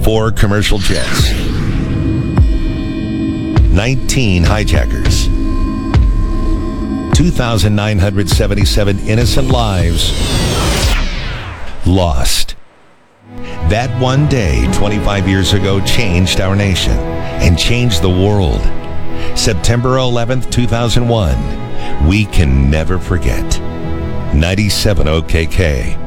4 commercial jets, 19 hijackers, 2,977 innocent lives lost. That one day, 25 years ago, changed our nation and changed the world. September 11th, 2001. We can never forget. 97 OKK.